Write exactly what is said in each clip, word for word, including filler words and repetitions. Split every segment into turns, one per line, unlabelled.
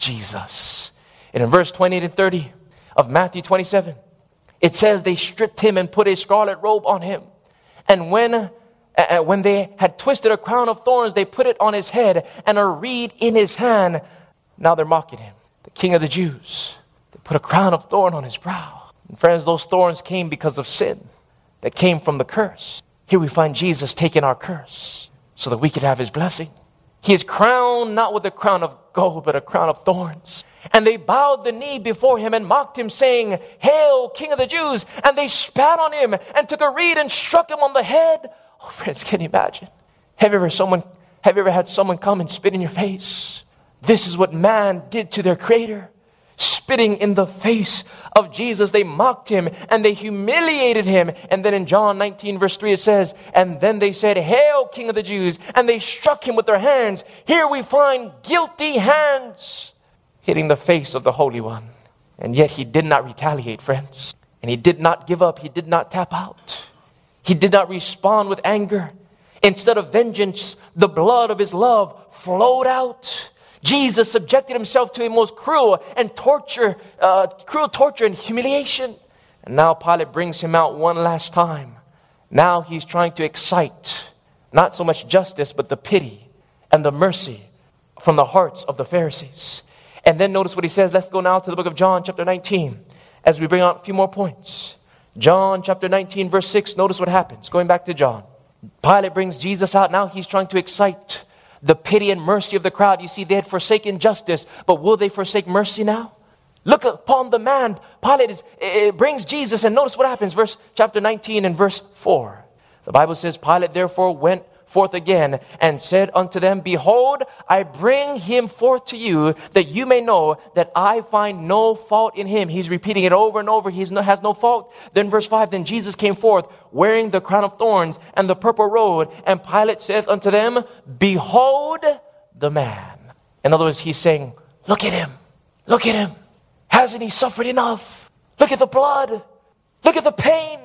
Jesus. And in verse twenty-eight and thirty of Matthew twenty-seven, it says they stripped him and put a scarlet robe on him. And when, uh, when they had twisted a crown of thorns, they put it on his head and a reed in his hand. Now they're mocking him, the King of the Jews. They put a crown of thorn on his brow. And friends, those thorns came because of sin that came from the curse. Here we find Jesus taking our curse so that we could have his blessing. He is crowned not with a crown of gold, but a crown of thorns. And they bowed the knee before him and mocked him, saying, "Hail, King of the Jews!" And they spat on him and took a reed and struck him on the head. Oh, friends, can you imagine? Have you ever someone, have you ever had someone come and spit in your face? This is what man did to their Creator. Spitting in the face of Jesus, they mocked him and they humiliated him. And then in John nineteen verse three it says, "And then they said, 'Hail, King of the Jews!' And they struck him with their hands." Here we find guilty hands hitting the face of the Holy One. And yet he did not retaliate, friends. And he did not give up. He did not tap out. He did not respond with anger. Instead of vengeance, the blood of his love flowed out. Jesus subjected himself to a most cruel and torture, uh, cruel torture and humiliation. And now Pilate brings him out one last time. Now he's trying to excite not so much justice, but the pity and the mercy from the hearts of the Pharisees. And then notice what he says. Let's go now to the book of John chapter nineteen as we bring out a few more points. John chapter nineteen verse six. Notice what happens. Going back to John. Pilate brings Jesus out. Now he's trying to excite the pity and mercy of the crowd. You see, they had forsaken justice, but will they forsake mercy now? Look upon the man. Pilate is, it brings Jesus, and notice what happens. Verse chapter nineteen and verse four. The Bible says, "Pilate therefore went forth again and said unto them, Behold, I bring him forth to you, that you may know that I find no fault in him." He's repeating it over and over. He has no fault. Then verse five, "Then Jesus came forth, wearing the crown of thorns and the purple robe. And Pilate saith unto them, Behold the man." In other words, he's saying, look at him. Look at him. Hasn't he suffered enough? Look at the blood. Look at the pain.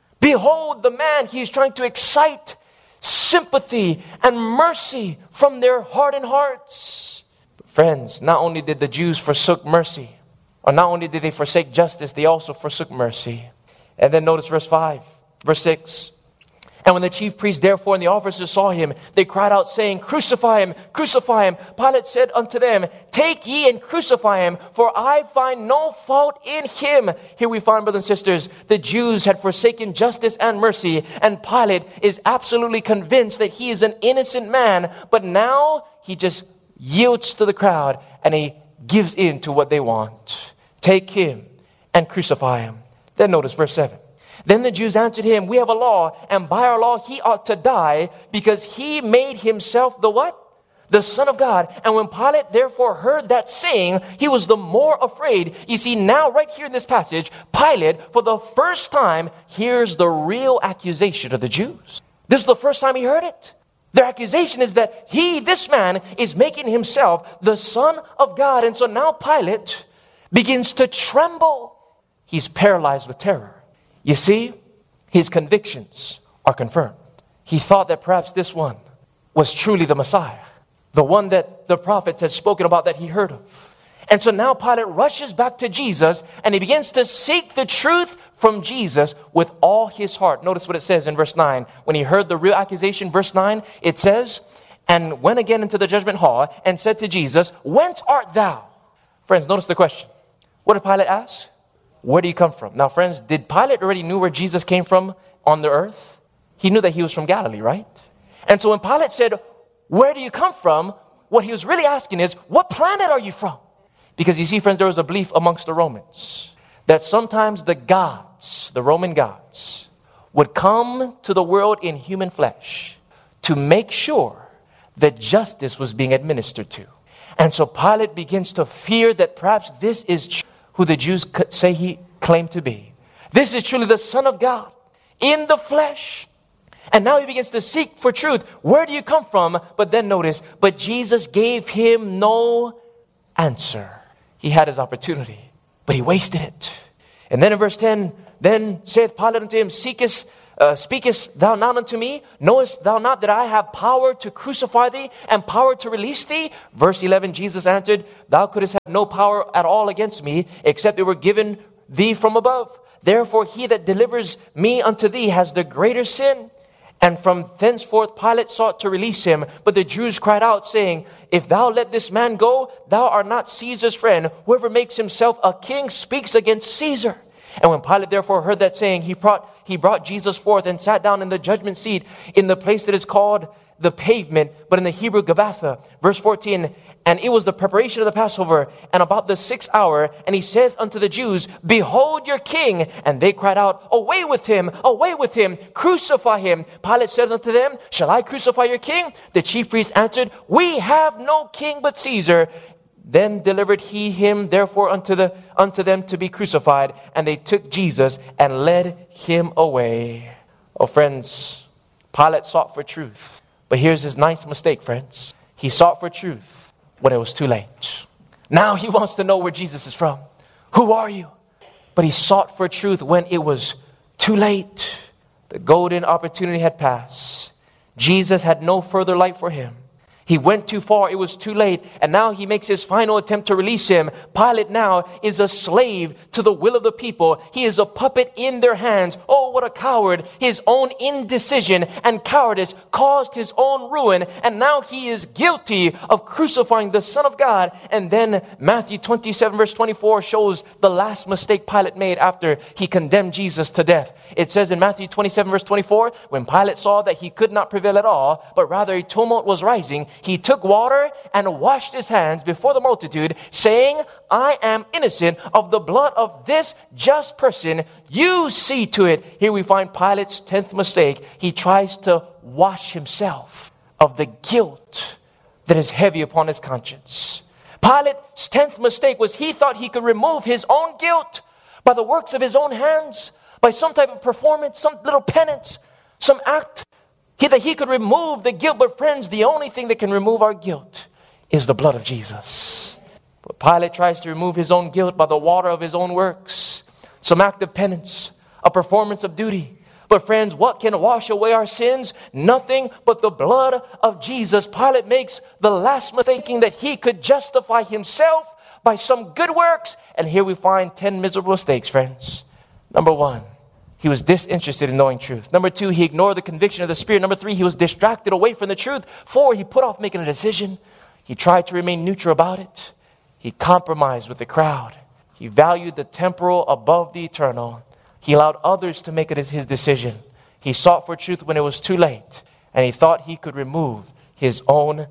Behold the man. He's trying to excite sympathy and mercy from their hardened hearts. But friends, not only did the Jews forsake mercy, or not only did they forsake justice, they also forsook mercy. And then notice verse five, verse six. "And when the chief priests therefore and the officers saw him, they cried out, saying, Crucify him, crucify him. Pilate said unto them, Take ye and crucify him, for I find no fault in him." Here we find, brothers and sisters, the Jews had forsaken justice and mercy, and Pilate is absolutely convinced that he is an innocent man. But now he just yields to the crowd and he gives in to what they want. Take him and crucify him. Then notice verse seven. "Then the Jews answered him, We have a law, and by our law he ought to die, because he made himself the what? The Son of God. And when Pilate therefore heard that saying, he was the more afraid." You see, now right here in this passage, Pilate, for the first time, hears the real accusation of the Jews. This is the first time he heard it. Their accusation is that he, this man, is making himself the Son of God. And so now Pilate begins to tremble. He's paralyzed with terror. You see, his convictions are confirmed. He thought that perhaps this one was truly the Messiah, the one that the prophets had spoken about that he heard of. And so now Pilate rushes back to Jesus and he begins to seek the truth from Jesus with all his heart. Notice what it says in verse nine. When he heard the real accusation, verse nine, it says, "And went again into the judgment hall and said to Jesus, Whence art thou?" Friends, notice the question. What did Pilate ask? Where do you come from? Now, friends, did Pilate already knew where Jesus came from on the earth? He knew that he was from Galilee, right? And so when Pilate said, "Where do you come from?" what he was really asking is, what planet are you from? Because you see, friends, there was a belief amongst the Romans that sometimes the gods, the Roman gods, would come to the world in human flesh to make sure that justice was being administered to. And so Pilate begins to fear that perhaps this is who the Jews say he claimed to be. This is truly the Son of God in the flesh. And now he begins to seek for truth. Where do you come from? But then notice, but Jesus gave him no answer. He had his opportunity, but he wasted it. And then in verse ten, "Then saith Pilate unto him, Seekest Uh, speakest thou not unto me? Knowest thou not that I have power to crucify thee and power to release thee? Verse eleven, Jesus answered, thou couldst have no power at all against me, except it were given thee from above. Therefore he that delivers me unto thee has the greater sin. And from thenceforth Pilate sought to release him. But the Jews cried out, saying, if thou let this man go, thou art not Caesar's friend. Whoever makes himself a king speaks against Caesar. And when Pilate therefore heard that saying, he brought, he brought Jesus forth and sat down in the judgment seat in the place that is called the pavement, but in the Hebrew Gabbatha. Verse fourteen, and it was the preparation of the Passover, and about the sixth hour, and he saith unto the Jews, behold your king. And they cried out, away with him, away with him, crucify him. Pilate said unto them, shall I crucify your king? The chief priests answered, we have no king but Caesar. Then delivered he him therefore unto the unto them to be crucified. And they took Jesus and led him away. Oh friends, Pilate sought for truth. But here's his ninth mistake, friends. He sought for truth when it was too late. Now he wants to know where Jesus is from. Who are you? But he sought for truth when it was too late. The golden opportunity had passed. Jesus had no further light for him. He went too far. It was too late. And now he makes his final attempt to release him. Pilate now is a slave to the will of the people. He is a puppet in their hands. Oh, what a coward. His own indecision and cowardice caused his own ruin. And now he is guilty of crucifying the Son of God. And then Matthew twenty-seven verse twenty-four shows the last mistake Pilate made after he condemned Jesus to death. It says in Matthew twenty-seven verse twenty-four, when Pilate saw that he could not prevail at all, but rather a tumult was rising, he took water and washed his hands before the multitude, saying, I am innocent of the blood of this just person. You see to it. Here we find Pilate's tenth mistake. He tries to wash himself of the guilt that is heavy upon his conscience. Pilate's tenth mistake was he thought he could remove his own guilt by the works of his own hands, by some type of performance, some little penance, some act. He, that he could remove the guilt. But friends, the only thing that can remove our guilt is the blood of Jesus. But Pilate tries to remove his own guilt by the water of his own works, some act of penance, a performance of duty. But friends, what can wash away our sins? Nothing but the blood of Jesus. Pilate makes the last mistake, thinking that he could justify himself by some good works. And here we find ten miserable mistakes, friends. Number one, he was disinterested in knowing truth. Number two, he ignored the conviction of the Spirit. Number three, he was distracted away from the truth. Four, he put off making a decision. He tried to remain neutral about it. He compromised with the crowd. He valued the temporal above the eternal. He allowed others to make it his decision. He sought for truth when it was too late. And he thought he could remove his own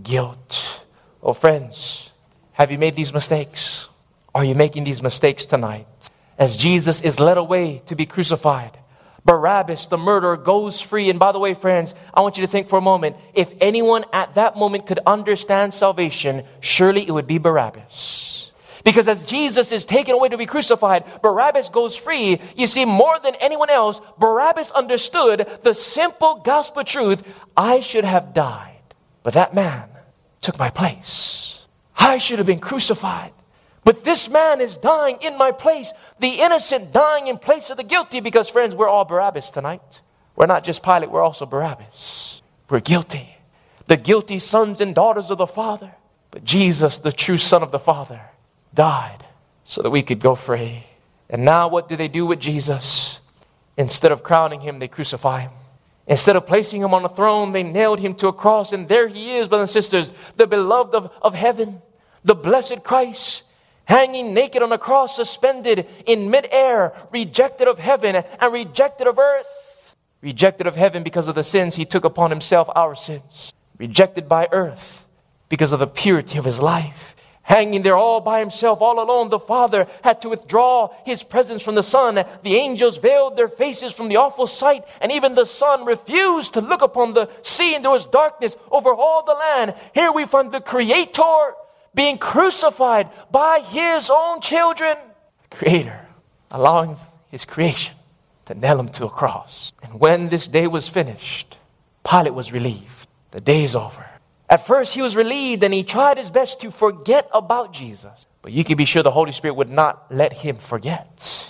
guilt. Oh, friends, have you made these mistakes? Are you making these mistakes tonight? As Jesus is led away to be crucified, Barabbas, the murderer, goes free. And by the way, friends, I want you to think for a moment. If anyone at that moment could understand salvation, surely it would be Barabbas. Because as Jesus is taken away to be crucified, Barabbas goes free. You see, more than anyone else, Barabbas understood the simple gospel truth. I should have died, but that man took my place. I should have been crucified, but this man is dying in my place. The innocent dying in place of the guilty. Because friends, we're all Barabbas tonight. We're not just Pilate, we're also Barabbas. We're guilty. The guilty sons and daughters of the Father. But Jesus, the true Son of the Father, died so that we could go free. And now what do they do with Jesus? Instead of crowning him, they crucify him. Instead of placing him on a throne, they nailed him to a cross. And there he is, brothers and sisters, the beloved of, of heaven, the blessed Christ, hanging naked on a cross, suspended in midair, rejected of heaven and rejected of earth. Rejected of heaven because of the sins he took upon himself, our sins. Rejected by earth because of the purity of his life. Hanging there all by himself, all alone. The Father had to withdraw his presence from the Son. The angels veiled their faces from the awful sight. And even the Son refused to look upon the sea, and there was darkness over all the land. Here we find the Creator being crucified by his own children. The Creator allowing his creation to nail him to a cross. And when this day was finished, Pilate was relieved. The day is over. At first he was relieved and he tried his best to forget about Jesus. But you can be sure the Holy Spirit would not let him forget.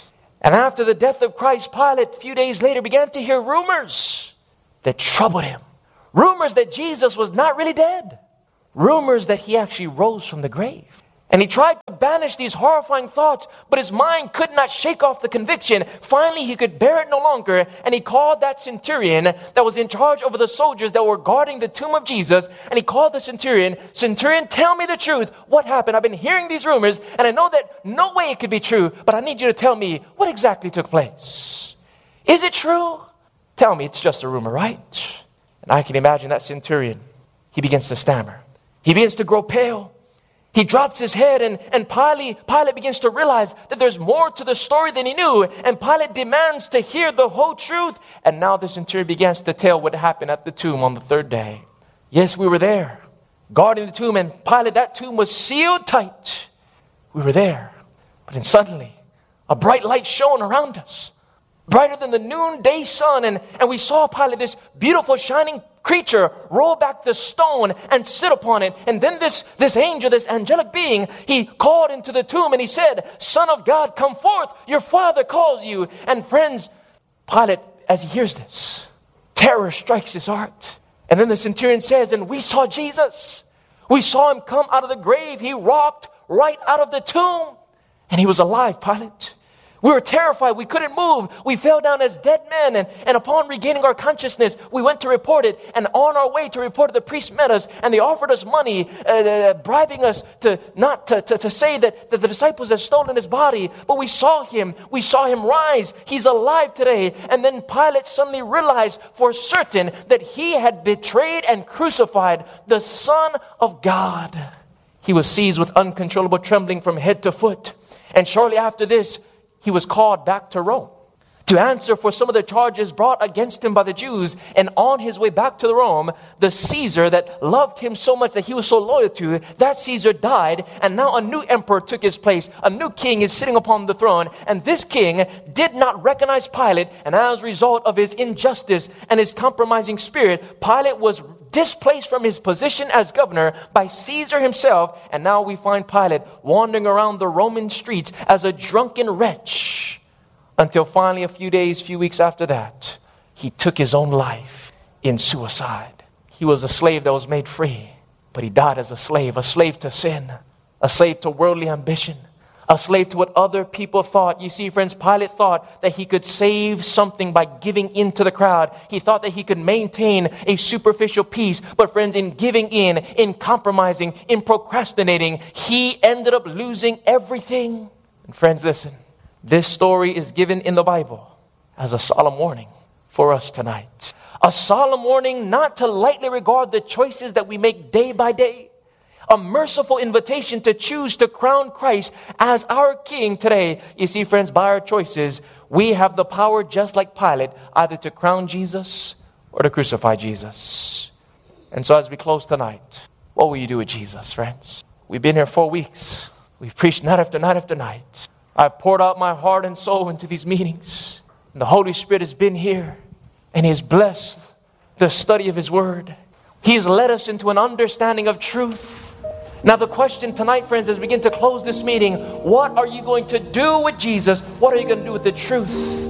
And after the death of Christ, Pilate, a few days later, began to hear rumors that troubled him. Rumors that Jesus was not really dead. Rumors that he actually rose from the grave. And he tried to banish these horrifying thoughts, but his mind could not shake off the conviction. Finally, he could bear it no longer, and he called that centurion that was in charge over the soldiers that were guarding the tomb of Jesus, and he called the centurion, "Centurion, tell me the truth. What happened? I've been hearing these rumors, and I know that no way it could be true, but I need you to tell me what exactly took place. Is it true? Tell me it's just a rumor, right?" And I can imagine that centurion. He begins to stammer. He begins to grow pale. He drops his head, and, and Pilate, Pilate begins to realize that there's more to the story than he knew. And Pilate demands to hear the whole truth. And now the centurion begins to tell what happened at the tomb on the third day. Yes, we were there, guarding the tomb. And Pilate, that tomb was sealed tight. We were there. But then suddenly, a bright light shone around us, brighter than the noonday sun. And, and we saw Pilate, this beautiful shining creature, roll back the stone and sit upon it. And then this, this angel, this angelic being, he called into the tomb and he said, "Son of God, come forth. Your Father calls you." And friends, Pilate, as he hears this, terror strikes his heart. And then the centurion says, "And we saw Jesus. We saw him come out of the grave. He walked right out of the tomb. And he was alive, Pilate. We were terrified. We couldn't move. We fell down as dead men. And, and upon regaining our consciousness, we went to report it. And on our way to report it, the priest met us. And they offered us money, uh, bribing us to not to, to, to say that, that the disciples had stolen his body. But we saw him. We saw him rise. He's alive today." And then Pilate suddenly realized for certain that he had betrayed and crucified the Son of God. He was seized with uncontrollable trembling from head to foot. And shortly after this, he was called back to Rome to answer for some of the charges brought against him by the Jews. And on his way back to Rome, the Caesar that loved him so much, that he was so loyal to, that Caesar died. And now a new emperor took his place. A new king is sitting upon the throne. And this king did not recognize Pilate. And as a result of his injustice and his compromising spirit, Pilate was displaced from his position as governor by Caesar himself. And now we find Pilate wandering around the Roman streets as a drunken wretch, until finally a few days, few weeks after that, he took his own life in suicide. He was a slave that was made free, but he died as a slave, a slave to sin, a slave to worldly ambition, a slave to what other people thought. You see, friends, Pilate thought that he could save something by giving in to the crowd. He thought that he could maintain a superficial peace. But friends, in giving in, in compromising, in procrastinating, he ended up losing everything. And friends, listen, this story is given in the Bible as a solemn warning for us tonight. A solemn warning not to lightly regard the choices that we make day by day. A merciful invitation to choose to crown Christ as our King today. You see, friends, by our choices, we have the power, just like Pilate, either to crown Jesus or to crucify Jesus. And so as we close tonight, what will you do with Jesus, friends? We've been here four weeks. We've preached night after night after night. I've poured out my heart and soul into these meetings. And the Holy Spirit has been here, and He has blessed the study of His Word. He has led us into an understanding of truth. Now the question tonight, friends, as we begin to close this meeting, what are you going to do with Jesus? What are you going to do with the truth?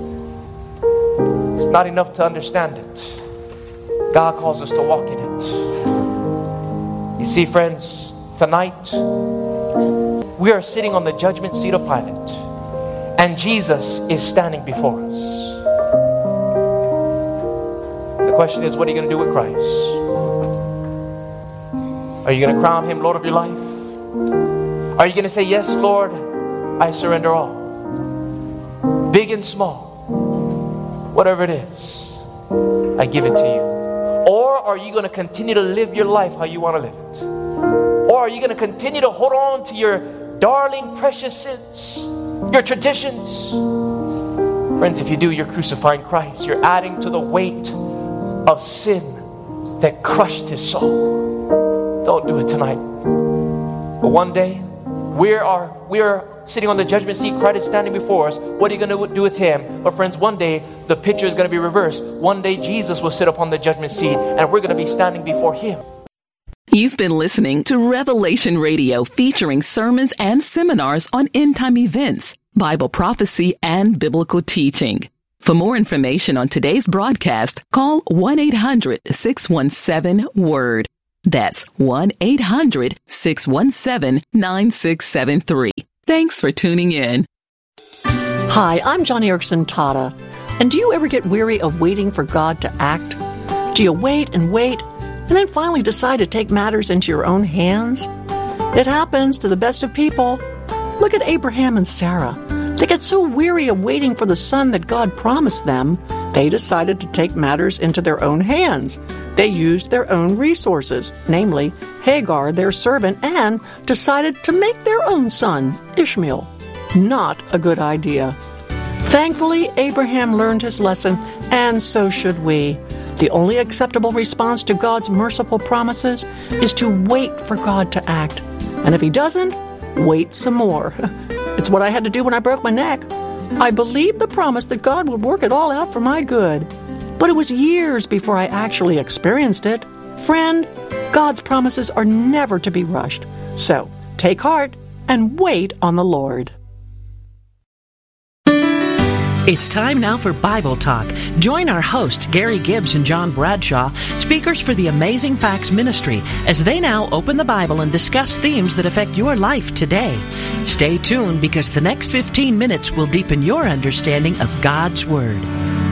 It's not enough to understand it. God calls us to walk in it. You see, friends, tonight, we are sitting on the judgment seat of Pilate, and Jesus is standing before us. The question is, what are you going to do with Christ? Are you going to crown Him Lord of your life? Are you going to say, "Yes, Lord, I surrender all"? Big and small, whatever it is, I give it to you. Or are you going to continue to live your life how you want to live it? Or are you going to continue to hold on to your darling, precious sins, your traditions? Friends, if you do, you're crucifying Christ. You're adding to the weight of sin that crushed His soul. Don't do it tonight. But one day, we are we are sitting on the judgment seat. Christ is standing before us. What are you going to do with Him? But friends, one day, the picture is going to be reversed. One day, Jesus will sit upon the judgment seat, and we're going to be standing before Him.
You've been listening to Revelation Radio, featuring sermons and seminars on end-time events. Bible prophecy, and biblical teaching. For more information on today's broadcast, call one eight hundred six one seven word. That's one eight hundred six one seven nine six seven three. Thanks for tuning in.
Hi, I'm Joni Eareckson Tada. And do you ever get weary of waiting for God to act? Do you wait and wait, and then finally decide to take matters into your own hands? It happens to the best of people. Look at Abraham and Sarah. They get so weary of waiting for the son that God promised them, they decided to take matters into their own hands. They used their own resources, namely Hagar, their servant, and decided to make their own son, Ishmael. Not a good idea. Thankfully, Abraham learned his lesson, and so should we. The only acceptable response to God's merciful promises is to wait for God to act. And if he doesn't, wait some more. It's what I had to do when I broke my neck. I believed the promise that God would work it all out for my good. But it was years before I actually experienced it. Friend, God's promises are never to be rushed. So, take heart and wait on the Lord.
It's time now for Bible Talk. Join our hosts, Gary Gibbs and John Bradshaw, speakers for the Amazing Facts Ministry, as they now open the Bible and discuss themes that affect your life today. Stay tuned, because the next fifteen minutes will deepen your understanding of God's Word.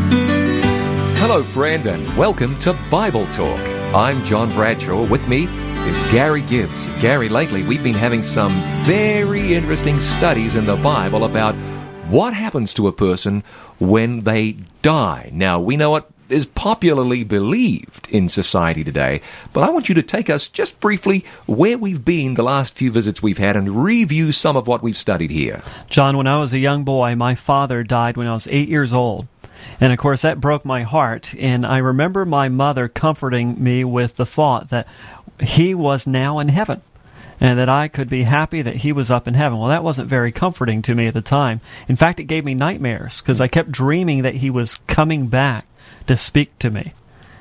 Hello, friend, and welcome to Bible Talk. I'm John Bradshaw. With me is Gary Gibbs. Gary, lately we've been having some very interesting studies in the Bible about what happens to a person when they die. Now, we know what is popularly believed in society today, but I want you to take us just briefly where we've been the last few visits we've had and review some of what we've studied here.
John, when I was a young boy, my father died when I was eight years old. And, of course, that broke my heart. And I remember my mother comforting me with the thought that he was now in heaven, and that I could be happy that he was up in heaven. Well, that wasn't very comforting to me at the time. In fact, it gave me nightmares, because I kept dreaming that he was coming back to speak to me.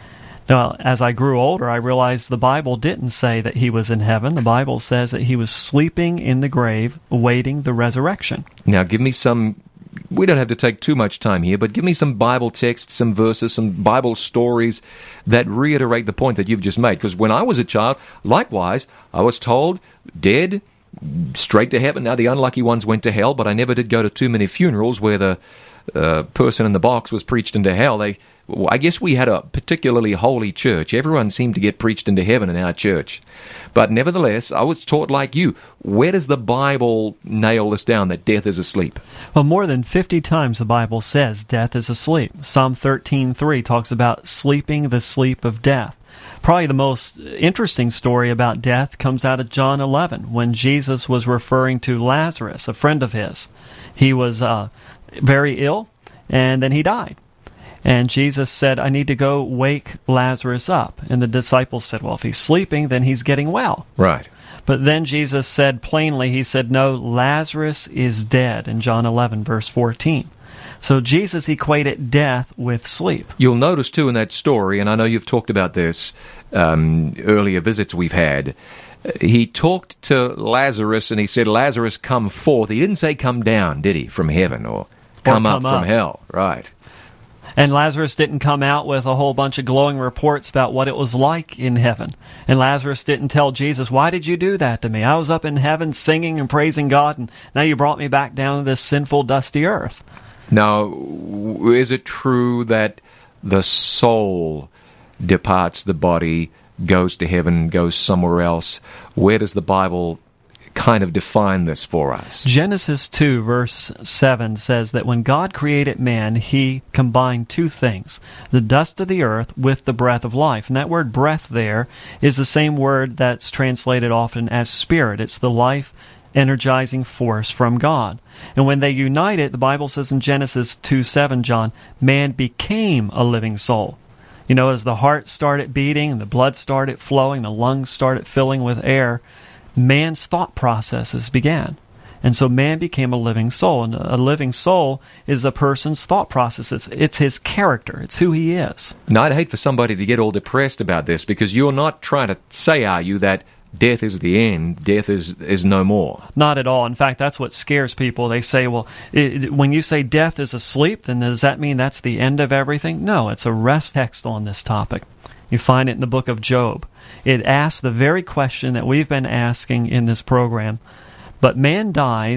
Now, as I grew older, I realized the Bible didn't say that he was in heaven. The Bible says that he was sleeping in the grave, awaiting the resurrection.
Now, give me some... We don't have to take too much time here, but give me some Bible texts, some verses, some Bible stories that reiterate the point that you've just made. Because when I was a child, likewise, I was told, dead, straight to heaven. Now, the unlucky ones went to hell, but I never did go to too many funerals where the uh, person in the box was preached into hell. They, I guess we had a particularly holy church. Everyone seemed to get preached into heaven in our church. But nevertheless, I was taught like you. Where does the Bible nail this down, that death is asleep?
Well, more than fifty times the Bible says death is asleep. Psalm thirteen three talks about sleeping the sleep of death. Probably the most interesting story about death comes out of John eleven, when Jesus was referring to Lazarus, a friend of his. He was uh, very ill, and then he died. And Jesus said, I need to go wake Lazarus up. And the disciples said, well, if he's sleeping, then he's getting well.
Right.
But then Jesus said plainly, he said, no, Lazarus is dead, in John eleven, verse fourteen. So Jesus equated death with sleep.
You'll notice, too, in that story, and I know you've talked about this um, earlier visits we've had, he talked to Lazarus, and he said, Lazarus, come forth. He didn't say come down, did he, from heaven, or come,
or
up
come
from
up.
hell. Right.
And Lazarus didn't come out with a whole bunch of glowing reports about what it was like in heaven. And Lazarus didn't tell Jesus, why did you do that to me? I was up in heaven singing and praising God, and now you brought me back down to this sinful, dusty earth.
Now, is it true that the soul departs the body, goes to heaven, goes somewhere else? Where does the Bible kind of define this for us?
Genesis two, verse seven says that when God created man, he combined two things, the dust of the earth with the breath of life. And that word breath there is the same word that's translated often as spirit. It's the life energizing force from God. And when they united, the Bible says in Genesis two seven, John, man became a living soul. You know, as the heart started beating, the blood started flowing, the lungs started filling with air, man's thought processes began. And so man became a living soul. And a living soul is a person's thought processes. It's his character. It's who he is.
Now, I'd hate for somebody to get all depressed about this, because you're not trying to say, are you, that death is the end, death is, is no more.
Not at all. In fact, that's what scares people. They say, well, it, when you say death is asleep, then does that mean that's the end of everything? No, it's a rest text on this topic. You find it in the book of Job. It asks the very question that we've been asking in this program. But man dies